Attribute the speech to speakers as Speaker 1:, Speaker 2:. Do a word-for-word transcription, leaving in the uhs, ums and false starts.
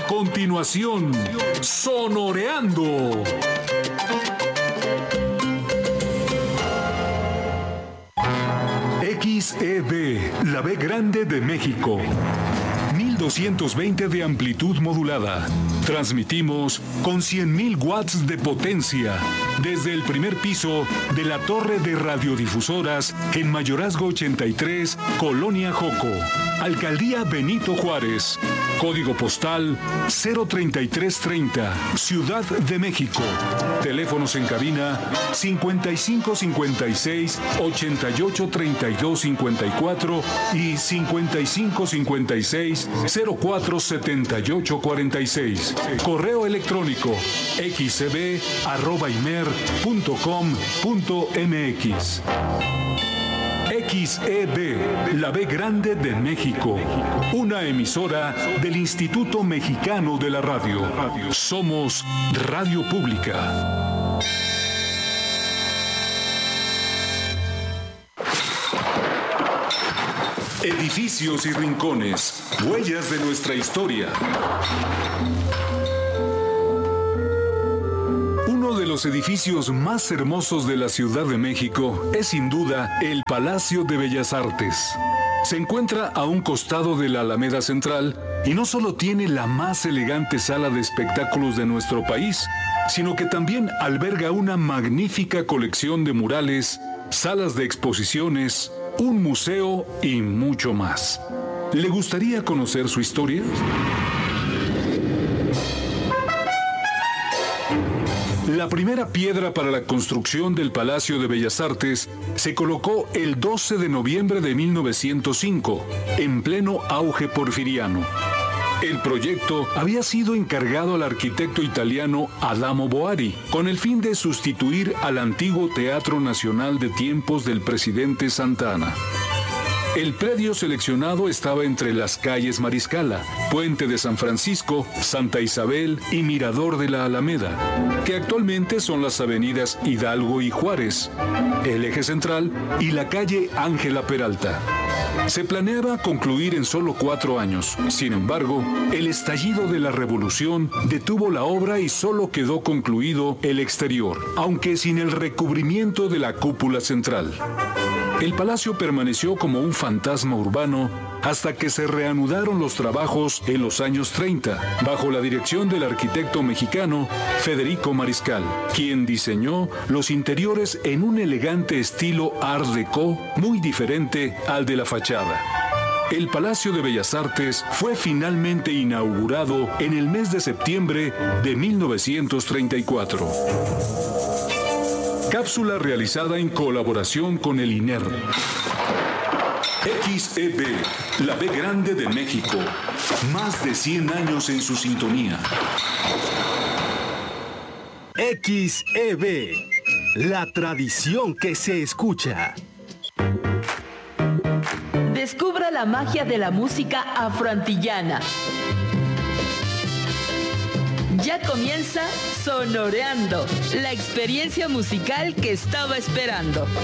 Speaker 1: continuación, Sonoreando. X E B, la B grande de México. mil doscientos veinte de amplitud modulada. Transmitimos con cien mil watts de potencia desde el primer piso de la torre de radiodifusoras en Mayorazgo ochenta y tres, Colonia Joco, Alcaldía Benito Juárez. Código postal cero treinta y tres treinta, Ciudad de México. Teléfonos en cabina cincuenta y cinco cincuenta y seis, ochenta y ocho treinta y dos cincuenta y cuatro y cincuenta y cinco cincuenta y seis, cero cuatro setenta y ocho cuarenta y seis. Correo electrónico xcb arroba imer punto com punto mx. X E B, la B grande de México. Una emisora del Instituto Mexicano de la Radio. Somos Radio Pública. Edificios y rincones, huellas de nuestra historia. Uno de los edificios más hermosos de la Ciudad de México es sin duda el Palacio de Bellas Artes. Se encuentra a un costado de la Alameda Central y no solo tiene la más elegante sala de espectáculos de nuestro país, sino que también alberga una magnífica colección de murales, salas de exposiciones, un museo y mucho más. ¿Le gustaría conocer su historia? La primera piedra para la construcción del Palacio de Bellas Artes se colocó el doce de noviembre de mil novecientos cinco, en pleno auge porfiriano. El proyecto había sido encargado al arquitecto italiano Adamo Boari, con el fin de sustituir al antiguo Teatro Nacional de tiempos del presidente Santa Anna. El predio seleccionado estaba entre las calles Mariscala, Puente de San Francisco, Santa Isabel y Mirador de la Alameda, que actualmente son las avenidas Hidalgo y Juárez, el eje central y la calle Ángela Peralta. Se planeaba concluir en solo cuatro años. Sin embargo, el estallido de la revolución detuvo la obra y solo quedó concluido el exterior, aunque sin el recubrimiento de la cúpula central. El palacio permaneció como un fantasma urbano hasta que se reanudaron los trabajos en los años treinta, bajo la dirección del arquitecto mexicano Federico Mariscal, quien diseñó los interiores en un elegante estilo Art Deco muy diferente al de la fachada. El Palacio de Bellas Artes fue finalmente inaugurado en el mes de septiembre de mil novecientos treinta y cuatro. Cápsula realizada en colaboración con el I N E R. X E B, la B grande de México. Más de cien años en su sintonía.
Speaker 2: X E B, la tradición que se escucha.
Speaker 3: Descubra la magia de la música afroantillana. Ya comienza Sonoreando, la experiencia musical que estaba esperando.